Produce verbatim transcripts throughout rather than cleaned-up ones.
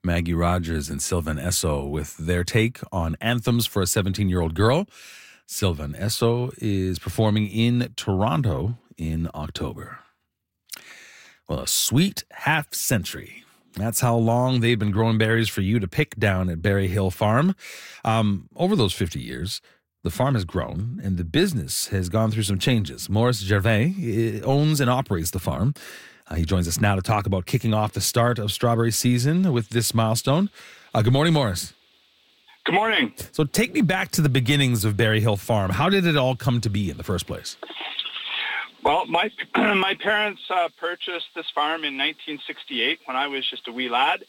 Maggie Rogers and Sylvan Esso with their take on anthems for a seventeen-year-old girl. Sylvan Esso is performing in Toronto in October. Well, a sweet half century. That's how long they've been growing berries for you to pick down at Berry Hill Farm. Um, over those fifty years, the farm has grown and the business has gone through some changes. Maurice Gervais owns and operates the farm. Uh, he joins us now to talk about kicking off the start of strawberry season with this milestone. Uh, good morning, Maurice. Good morning. So take me back to the beginnings of Berry Hill Farm. How did it all come to be in the first place? Well, my my parents uh, purchased this farm in nineteen sixty-eight when I was just a wee lad,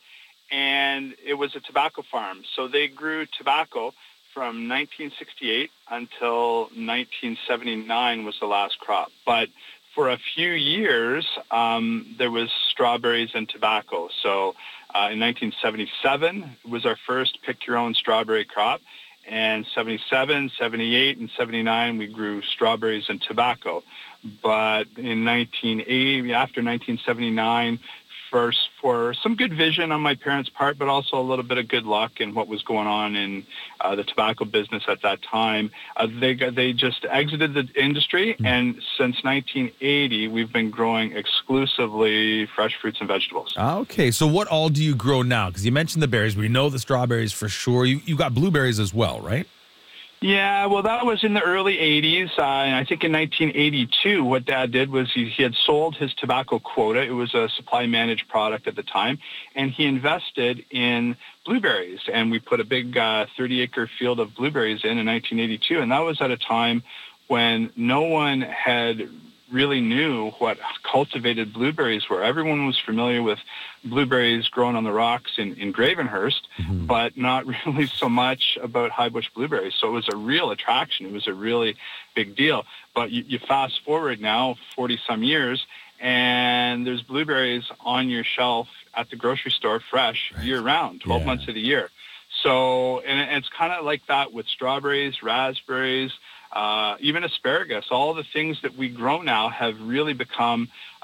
and it was a tobacco farm. So they grew tobacco from nineteen sixty-eight until nineteen seventy-nine was the last crop. But for a few years, um, there was strawberries and tobacco. So uh, in nineteen seventy-seven was our first pick-your-own strawberry crop. And seventy-seven, seventy-eight, and seventy-nine, we grew strawberries and tobacco. But in nineteen eighty, after nineteen seventy-nine, first for some good vision on my parents' part, but also a little bit of good luck in what was going on in uh, the tobacco business at that time, uh, they they just exited the industry. Mm. And since nineteen eighty, we've been growing exclusively fresh fruits and vegetables. Okay, so what all do you grow now? Because you mentioned the berries. We know the strawberries for sure. You you got blueberries as well, right? Yeah, well, that was in the early eighties. Uh, and I think in nineteen eighty-two, what Dad did was he, he had sold his tobacco quota. It was a supply managed product at the time. And he invested in blueberries. And we put a big uh, thirty-acre field of blueberries in in nineteen eighty-two. And that was at a time when no one had really knew what cultivated blueberries were. Everyone was familiar with blueberries grown on the rocks in, in Gravenhurst, mm-hmm. but not really so much about high bush blueberries. So it was a real attraction. It was a really big deal. But you, you fast forward now forty some years, and there's blueberries on your shelf at the grocery store fresh right. year round, twelve yeah. months of the year. So, and it's kind of like that with strawberries, raspberries, Uh, even asparagus. All the things that we grow now have really become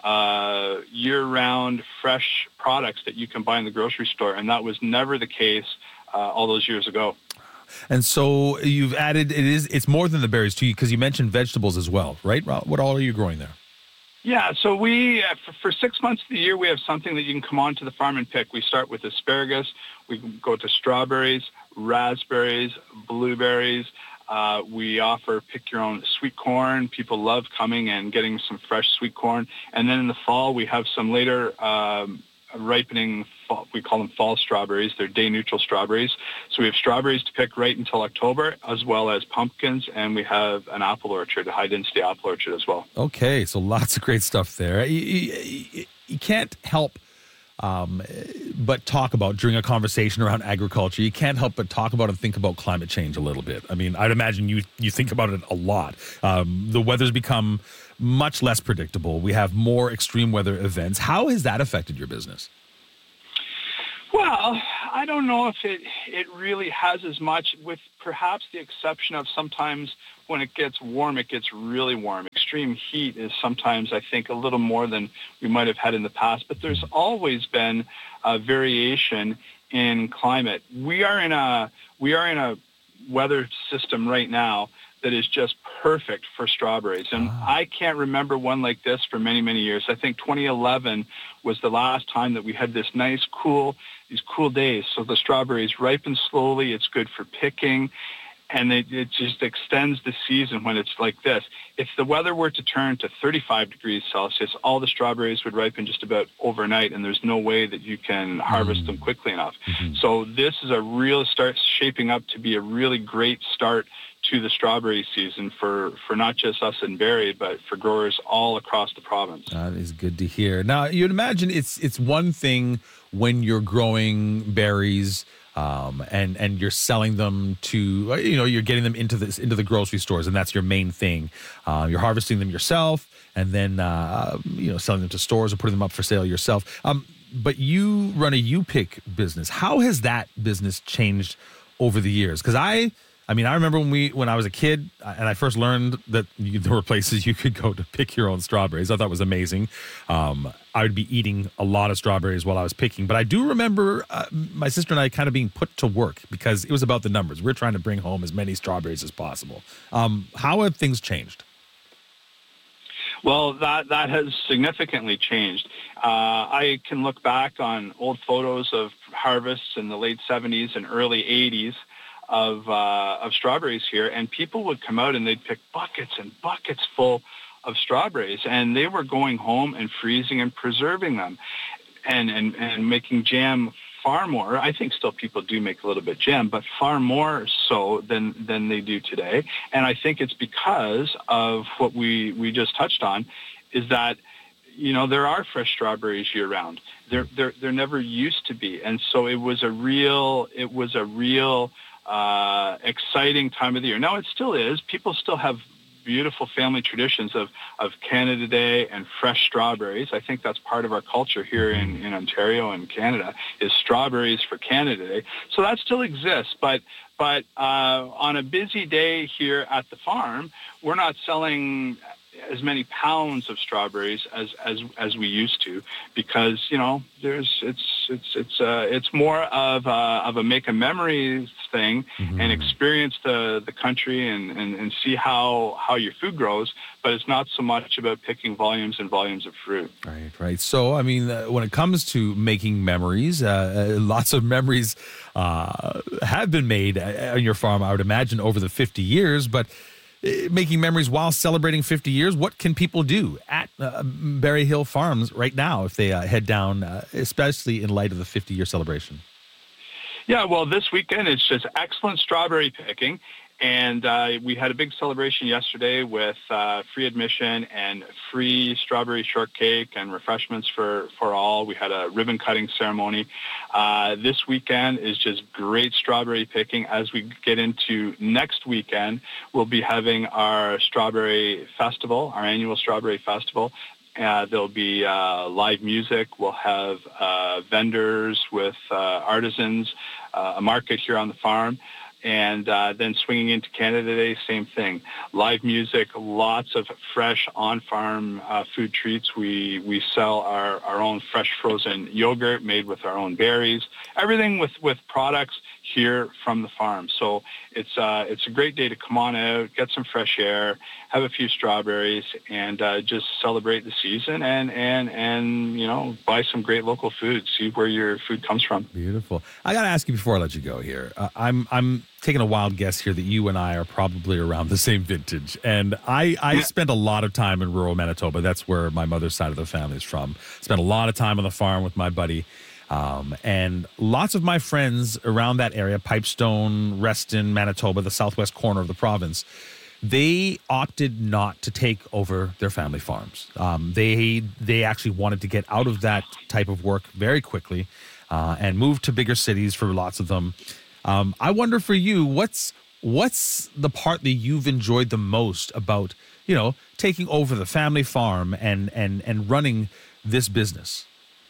uh, year-round fresh products that you can buy in the grocery store, and that was never the case uh, all those years ago. And so you've added, it is, it's more than the berries too, because you mentioned vegetables as well, right? What all are you growing there? Yeah, so we, uh, for, for six months of the year, we have something that you can come onto the farm and pick. We start with asparagus, we can go to strawberries, raspberries, blueberries. Uh, we offer pick your own sweet corn. People love coming and getting some fresh sweet corn. And then in the fall, we have some later um, ripening, fall, we call them fall strawberries. They're day neutral strawberries. So we have strawberries to pick right until October, as well as pumpkins. And we have an apple orchard, a high density apple orchard as well. Okay, so lots of great stuff there. You, you, you can't help Um, but talk about during a conversation around agriculture, you can't help but talk about and think about climate change a little bit. I mean, I'd imagine you you think about it a lot. Um, the weather's become much less predictable. We have more extreme weather events. How has that affected your business? Well, I don't know if it, it really has as much, with perhaps the exception of sometimes when it gets warm, it gets really warm. Extreme heat is sometimes, I think, a little more than we might have had in the past. But there's always been a variation in climate. We are in a we are in a weather system right now that is just perfect for strawberries. And ah. I can't remember one like this for many, many years. I think twenty eleven was the last time that we had this nice, cool, these cool days. So the strawberries ripen slowly. It's good for picking. And it, it just extends the season when it's like this. If the weather were to turn to thirty-five degrees Celsius, all the strawberries would ripen just about overnight, and there's no way that you can harvest mm. them quickly enough. Mm-hmm. So this is a real start, shaping up to be a really great start to the strawberry season for, for not just us in Barrie, but for growers all across the province. That is good to hear. Now, you'd imagine it's it's one thing when you're growing berries um, and and you're selling them to, you know, you're getting them into this into the grocery stores, and that's your main thing. Uh, you're harvesting them yourself, and then uh, you know, selling them to stores or putting them up for sale yourself. Um, but you run a U-Pick business. How has that business changed over the years? Because I I mean, I remember when we when I was a kid and I first learned that you, there were places you could go to pick your own strawberries. I thought it was amazing. Um, I would be eating a lot of strawberries while I was picking. But I do remember uh, my sister and I kind of being put to work because it was about the numbers. We're trying to bring home as many strawberries as possible. Um, how have things changed? Well, that, that has significantly changed. Uh, I can look back on old photos of harvests in the late seventies and early eighties of uh, of strawberries here, and people would come out and they'd pick buckets and buckets full of strawberries, and they were going home and freezing and preserving them and, and, and making jam far more. I think still people do make a little bit jam, but far more so than, than they do today. And I think it's because of what we, we just touched on, is that, you know, there are fresh strawberries year round. There, there, there never used to be. And so it was a real, it was a real, uh, exciting time of the year. Now it still is. People still have beautiful family traditions of, of Canada Day and fresh strawberries. I think that's part of our culture here in, in Ontario and Canada, is strawberries for Canada Day. So that still exists, but but uh, on a busy day here at the farm, we're not selling as many pounds of strawberries as, as as we used to, because you know there's it's it's it's uh, it's more of a, of a make a memories thing, mm-hmm. and experience the, the country and, and, and see how how your food grows, but it's not so much about picking volumes and volumes of fruit. Right, right. So I mean, uh, when it comes to making memories, uh, uh, lots of memories uh, have been made on your farm, I would imagine, over the fifty years, but making memories while celebrating fifty years. What can people do at uh, Berry Hill Farms right now if they uh, head down, uh, especially in light of the fifty-year celebration? Yeah, well, this weekend it's just excellent strawberry picking. And uh, we had a big celebration yesterday with uh, free admission and free strawberry shortcake and refreshments for, for all. We had a ribbon cutting ceremony. Uh, this weekend is just great strawberry picking. As we get into next weekend, we'll be having our strawberry festival, our annual strawberry festival. Uh, there'll be uh, live music. We'll have uh, vendors with uh, artisans, uh, a market here on the farm. And uh, then swinging into Canada Day, same thing. Live music, lots of fresh on-farm uh, food treats. We we sell our, our own fresh frozen yogurt made with our own berries. Everything with, with products here from the farm. So it's uh, it's a great day to come on out, get some fresh air, have a few strawberries, and uh, just celebrate the season and, and, and, you know, buy some great local food. See where your food comes from. Beautiful. I got to ask you before I let you go here. Uh, I'm I'm taking a wild guess here that you and I are probably around the same vintage. And I, I yeah. spent a lot of time in rural Manitoba. That's where my mother's side of the family is from. Spent a lot of time on the farm with my buddy. Um, and lots of my friends around that area, Pipestone, Reston, Manitoba, the southwest corner of the province, they opted not to take over their family farms. Um, they they actually wanted to get out of that type of work very quickly uh, and move to bigger cities for lots of them. Um, I wonder for you, what's what's the part that you've enjoyed the most about, you know, taking over the family farm and and and running this business?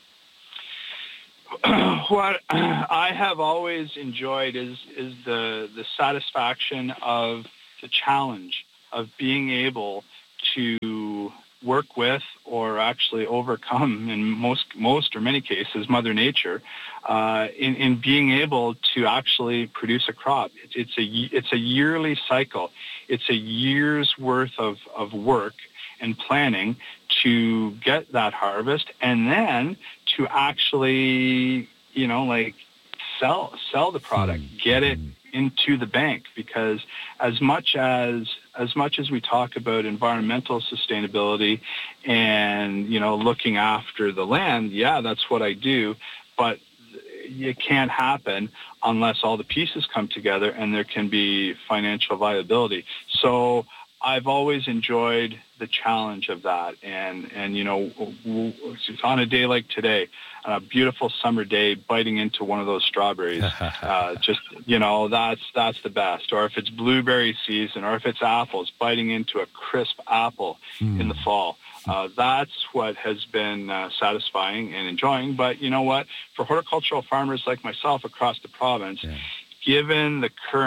What I have always enjoyed is is the the satisfaction of the challenge of being able to work with or actually overcome, in most most or many cases, Mother Nature, uh, in, in being able to actually produce a crop. It's, it's a it's a yearly cycle. It's a year's worth of, of work and planning to get that harvest, and then to actually, you know, like sell sell the product, get it into the bank. Because as much as as much as we talk about environmental sustainability and, you know, looking after the land, yeah, that's what I do, but it can't happen unless all the pieces come together and there can be financial viability. So I've always enjoyed the challenge of that. And, and you know, on a day like today, a beautiful summer day, biting into one of those strawberries, uh, just, you know, that's that's the best. Or if it's blueberry season, or if it's apples, biting into a crisp apple mm. in the fall. Uh, that's what has been uh, satisfying and enjoying. But you know what? For horticultural farmers like myself across the province, yeah. given the current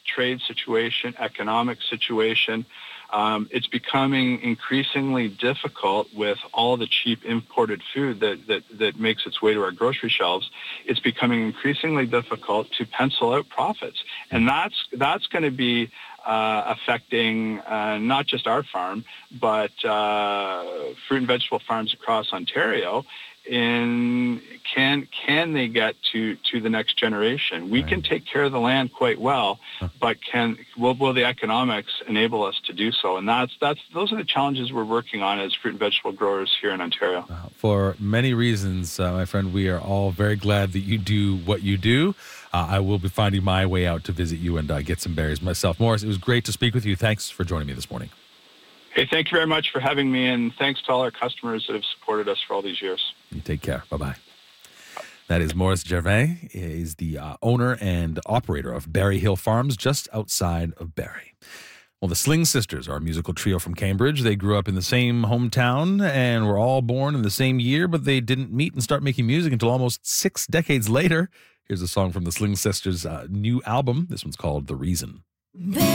trade situation, economic situation. Um, it's becoming increasingly difficult with all the cheap imported food that, that, that makes its way to our grocery shelves. It's becoming increasingly difficult to pencil out profits. And that's, that's going to be uh, affecting uh, not just our farm, but uh, fruit and vegetable farms across Ontario. In can can they get to, to the next generation? We right. can take care of the land quite well, huh. but can will, will the economics enable us to do so? And that's that's those are the challenges we're working on as fruit and vegetable growers here in Ontario. Uh, for many reasons, uh, my friend, we are all very glad that you do what you do. Uh, I will be finding my way out to visit you and uh, get some berries myself. Morris, it was great to speak with you. Thanks for joining me this morning. Hey, thank you very much for having me, and thanks to all our customers that have supported us for all these years. You take care. Bye-bye. That is Morris Gervais. He is the uh, owner and operator of Barry Hill Farms just outside of Barrie. Well, the Sling Sisters are a musical trio from Cambridge. They grew up in the same hometown and were all born in the same year, but they didn't meet and start making music until almost six decades later. Here's a song from the Sling Sisters' uh, new album. This one's called The Reason.